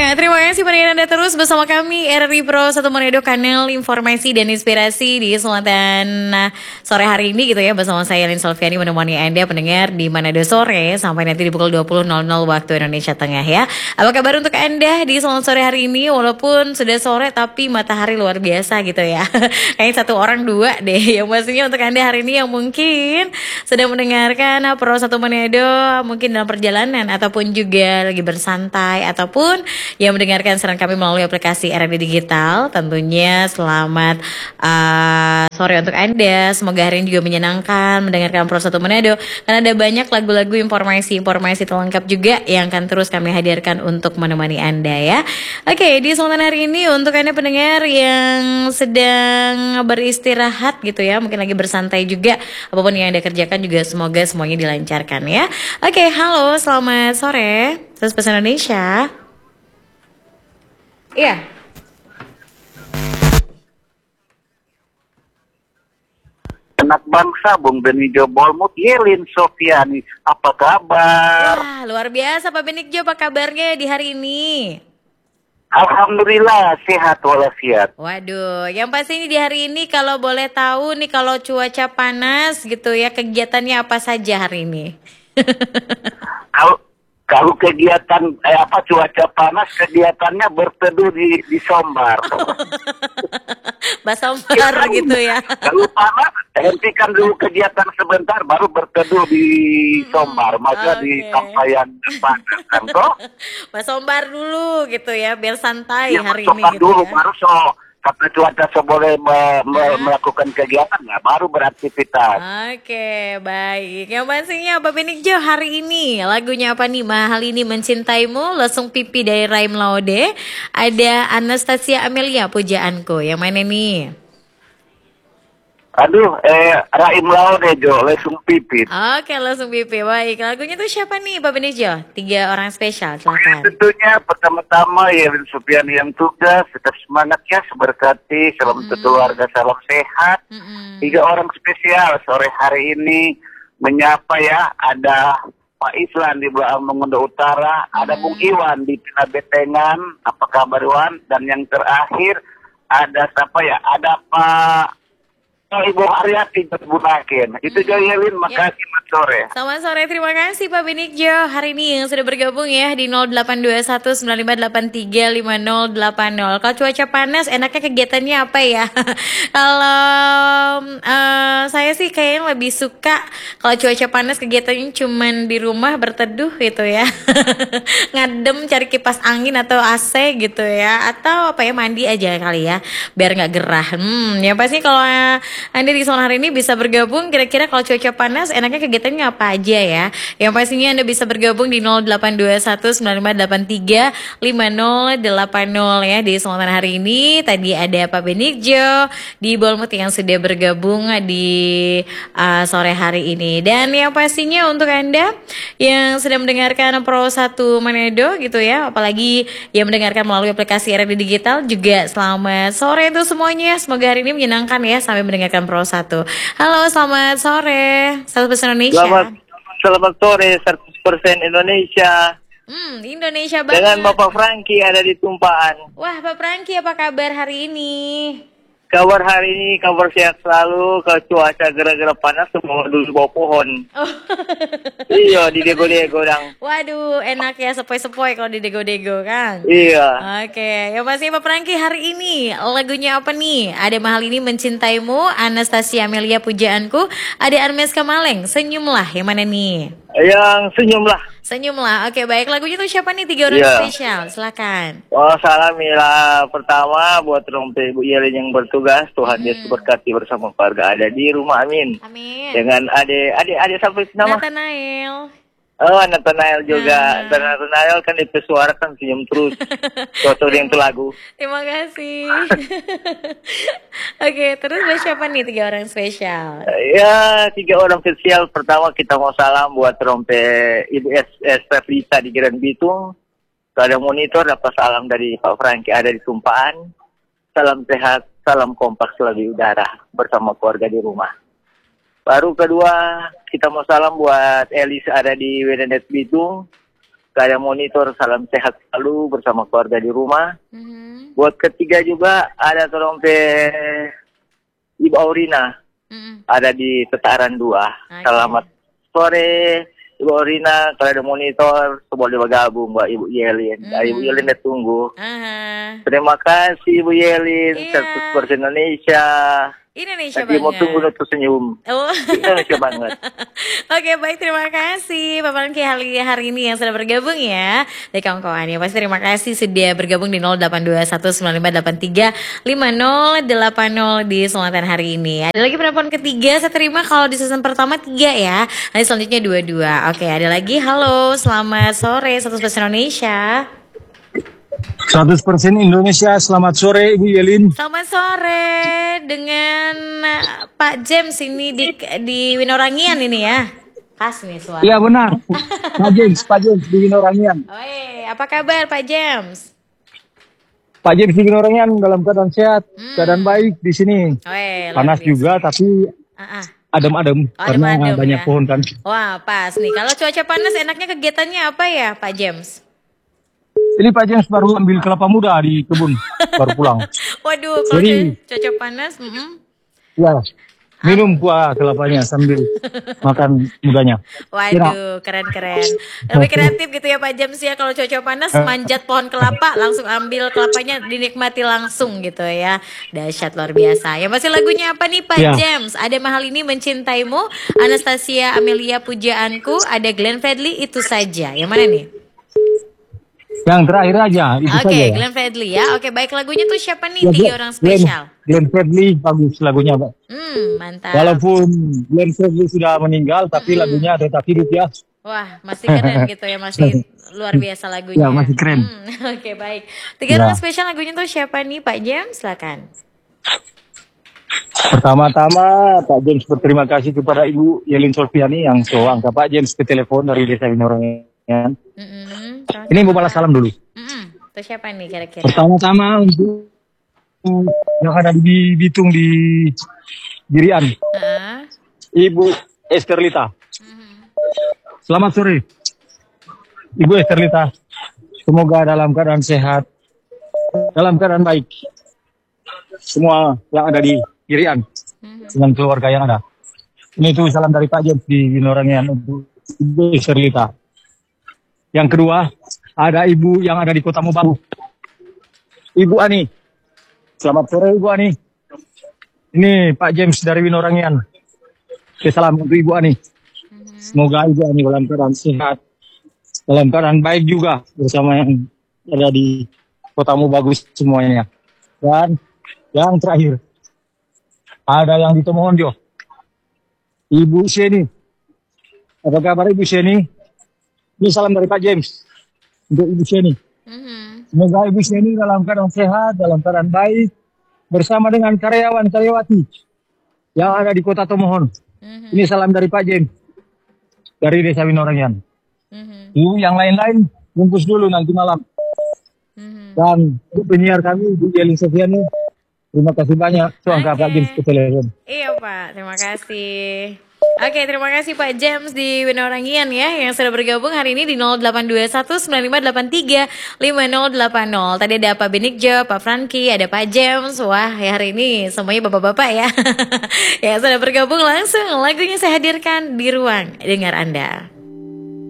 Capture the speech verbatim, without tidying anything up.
Ya, terima kasih pendengar Anda terus bersama kami R R I Pro satu Manado, kanal informasi dan inspirasi di selatan nah, sore hari ini gitu ya, bersama saya Lin Solviani menemani Anda pendengar di Manado sore sampai nanti di pukul dua puluh nol nol waktu Indonesia Tengah ya. Apa kabar untuk Anda di selatan sore hari ini, walaupun sudah sore tapi matahari luar biasa gitu ya. Kayaknya satu orang dua deh. Yang pastinya untuk Anda hari ini yang mungkin sedang mendengarkan Pro satu Manado, mungkin dalam perjalanan ataupun juga lagi bersantai ataupun yang mendengarkan siaran kami melalui aplikasi R R I Digital, tentunya selamat uh, sore untuk Anda. Semoga hari ini juga menyenangkan mendengarkan Pro satu Manado, karena ada banyak lagu-lagu informasi-informasi terlengkap juga yang akan terus kami hadirkan untuk menemani Anda ya. Oke, di kesempatan hari ini untuk Anda pendengar yang sedang beristirahat gitu ya, mungkin lagi bersantai juga, apapun yang Anda kerjakan juga semoga semuanya dilancarkan ya. Oke, halo, selamat sore. Terus Bahasa Indonesia. Iya. Anak bangsa, Bung Benigjo Bolmut, Yelin Sofiani, apa kabar? Wah, luar biasa Pak Benigjo, apa kabarnya di hari ini? Alhamdulillah, sehat walafiat. Waduh, yang pasti ini di hari ini kalau boleh tahu nih, kalau cuaca panas gitu ya, kegiatannya apa saja hari ini? Kalau kalau kegiatan eh, apa cuaca panas, kegiatannya berteduh di di Sombar. Basombar gitu ya. Kalau panas, hentikan dulu kegiatan sebentar, baru berteduh di Sombar, maka okay. di Kampayan panas kan kok. Basombar dulu gitu ya, biar santai Ya, hari ini gitu dulu, ya. baru so kata cuaca so boleh me, me, Ah. melakukan kegiatan ya, baru beraktivitas. Oke, baik. Yang pastinya Pak Benigjo hari ini lagunya apa nih? Mahal Ini Mencintaimu, Lesung Pipi dari Raim Laude. Ada Anastasia Amelia, Pujaanku. Yang mana nih? Aduh, eh Raim Laude Jo, Lesung Pipit. Oke, Lesung Pipi. Baik, lagunya tuh siapa nih Pak Benigjo? Tiga orang spesial, silakan. Tentunya pertama-tama Yelin Supiani yang tugas, tetap semangat ya, seberkati, salam Mm-mm. untuk keluarga, salam sehat. Mm-mm. Tiga orang spesial sore hari ini menyapa ya, ada Pak Islan di Belah Mengondo Utara, ada Mm. Bung Iwan di Pina Betengan, apa kabar Iwan? Dan yang terakhir ada siapa ya? Ada Pak Oh, Ibu Aryati Bunaken. Itu Hmm. Jo Yelin, makasih Mas sore. Selamat sore, terima kasih Pak Benigjo hari ini yang sudah bergabung ya di nol delapan dua satu sembilan lima delapan tiga lima nol delapan nol. Kalau cuaca panas enaknya kegiatannya apa ya? Kalau uh, saya sih kayaknya lebih suka kalau cuaca panas kegiatannya cuman di rumah berteduh gitu ya. Ngadem cari kipas angin atau A C gitu ya, atau apa ya, mandi aja kali ya biar nggak gerah. Hmm, ya pasti kalau uh, Anda di sore hari ini bisa bergabung, kira-kira kalau cuaca panas enaknya kegiatannya apa aja ya. Yang pastinya Anda bisa bergabung di nol delapan dua satu sembilan lima delapan tiga lima nol delapan nol ya. Di kesempatan hari ini tadi ada Pak Benigjo di Bolmut yang sudah bergabung di uh, sore hari ini. Dan yang pastinya untuk Anda yang sedang mendengarkan Pro satu Manado gitu ya, apalagi yang mendengarkan melalui aplikasi R R I Digital juga selamat sore itu semuanya. Semoga hari ini menyenangkan ya sampai mendengarkan Pro satu. Halo, selamat sore. Selamat Bahasa Indonesia. Selamat, selamat sore, seratus persen Indonesia. Hmm, Indonesia banget. Dengan Bapak Franky ada di Tumpaan. Wah, Pak Franky apa kabar hari ini? Kabar hari ini, kabar sehat selalu. Kalau cuaca gara-gara panas, semua dulu bawah pohon. Oh. Iya, di dego-dego dang. Waduh, enak ya sepoi-sepoi kalau di dego-dego kan. Iya. Oke, yang pasti Pak Franky hari ini lagunya apa nih? Ada Mahal Ini Mencintaimu, Anastasia Amelia Pujaanku, ada Armes Kamaleng, Senyumlah. Yang mana nih? Yang senyumlah. Senyumlah. Oke, baik. Lagunya tuh siapa nih? Tiga orang Iya. spesial. Silakan. Oh, salamilah pertama buat Rompe Ibu Yelin yang bertugas. Tuhan Hmm. Yesus berkati bersama keluarga ada di rumah, amin. Amin. Dengan adik, adik, adik sampai nama. Nathanael. Oh, Nathanael juga. Nah. Nathanael kan itu suara kan senyum terus. Cocok dengan itu lagu. Terima kasih. Oke, terus buat siapa nih tiga orang spesial? Ya, tiga orang spesial. Pertama kita mau salam buat Rompe Ibu S. S. Lisa di Grand Bitung. Kalau ada monitor dapat salam dari Pak Franky ada di Tumpaan. Salam sehat, salam kompak selalu udara bersama keluarga di rumah. Baru kedua kita mau salam buat Elis ada di Wedendet Bitung. keadaan monitor, salam sehat selalu bersama keluarga di rumah. Mhm. Buat ketiga juga ada tolong pe Ibu Aurina, Mhm. ada di Tetaran dua. Oke. Selamat sore Ibu Aurina, kalau ada monitor boleh bergabung Mbak Ibu Yelin. Mhm. Ah, Ibu Yelin dah tunggu. Aha. Terima kasih Ibu Yelin, Iya. seratus persen Indonesia. Indonesia Tadi mau banget. tunggu untuk senyum. Oh. Indonesia banget. Oke, baik, terima kasih Pak Franky hari, hari ini yang sudah bergabung ya. Dari kawan-kawan ya, pasti terima kasih sudah bergabung di nol delapan dua satu sembilan lima delapan tiga lima nol delapan nol di Selatan hari ini. Ada lagi penelpon ketiga, saya terima kalau di season pertama tiga ya. Nanti selanjutnya dua-dua. Oke, ada lagi, halo, selamat sore, seratus persen Indonesia. seratus persen Indonesia, selamat sore Ibu Yelin. Selamat sore dengan uh, Pak James ini di di Winorangian ini ya. Khas nih suara. Iya benar, Pak James, Pak James di Winorangian. Oi, apa kabar Pak James? Pak James di Winorangian dalam keadaan sehat, keadaan baik di sini. Oi, luar Panas biasa. juga tapi Ah, ah. adem-adem Oh, karena adem-adem banyak ya. pohon kan. Wah, pas nih. Kalau cuaca panas enaknya kegiatannya apa ya, Pak James? Ini Pak James baru ambil kelapa muda di kebun, baru pulang. Waduh, kalau Jadi- cu- cuaca panas, mm-mm. Ya, minum buah kelapanya sambil makan mudanya. Waduh, keren-keren. Lebih kreatif gitu ya Pak James ya. Kalau cuaca panas, manjat pohon kelapa, langsung ambil kelapanya, dinikmati langsung gitu ya. Dahsyat, luar biasa. Yang pasti lagunya apa nih Pak Ya. James? Ada Mahal Ini Mencintaimu, Anastasia Amelia Pujaanku, ada Glenn Fredly, Itu Saja. Yang mana nih? Yang terakhir aja, itu Oke, saja ya. Glenn Fredly ya. Oke, baik, lagunya tuh siapa nih? Ya, Tiga Glenn- orang spesial. Glenn Fredly bagus lagunya, Pak. Hmm, mantap. Walaupun Glenn Fredly sudah meninggal, tapi lagunya tetap hidup ya. Wah, masih keren gitu ya, masih luar biasa lagunya. Ya, masih keren. Hmm, Oke, baik. Tiga Ya. orang spesial lagunya tuh siapa nih, Pak James? Silakan. Pertama-tama Pak James berterima kasih kepada Ibu Yelin Solviani yang selalu angkat Pak James ke telepon dari Desa Winorangian. Mm-mm. Ini mau balas salam dulu. Mm-mm. Itu siapa nih kira-kira? Pertama-tama untuk yang ada di Bitung di Girian, Ah, Ibu Esterlita. Selamat sore, Ibu Esterlita. Semoga dalam keadaan sehat, dalam keadaan baik. Semua yang ada di Girian dengan keluarga yang ada. Ini tuh salam dari Pak James di Winorangian untuk Ibu Esterlita. Yang kedua, ada Ibu yang ada di Kota Mobagu, Ibu Ani. Selamat sore Ibu Ani. Ini Pak James dari Winorangian. Oke, salam untuk Ibu Ani. Semoga Ibu Ani dalam keadaan sehat, dalam keadaan baik juga bersama yang ada di Kota Mobagu semuanya. Dan yang terakhir, ada yang di Tomohonjo, Ibu Sheni. Apa kabar Ibu Sheni? Ini salam dari Pak James untuk Ibu Sheni. mhm. Semoga Ibu Sheni dalam keadaan sehat, dalam keadaan baik, bersama dengan karyawan-karyawati yang ada di Kota Tomohon. Mhm. Ini salam dari Pak James, dari Desa Winorangian. Mhm. Ibu yang lain-lain, bungkus dulu nanti malam. Mhm. Dan untuk penyiar kami, Ibu Yelin Sofiani, terima kasih banyak. So, angkat Oke. Pak James ke telepon. Iya Pak, terima kasih. Oke, terima kasih Pak James di Winorangian ya yang sudah bergabung hari ini di nol delapan dua satu sembilan lima delapan tiga lima nol delapan nol. Tadi ada Pak Benigjo, Pak Franky, ada Pak James. Wah, ya hari ini semuanya bapak-bapak ya. Yang sudah bergabung langsung lagunya saya hadirkan di ruang dengar Anda.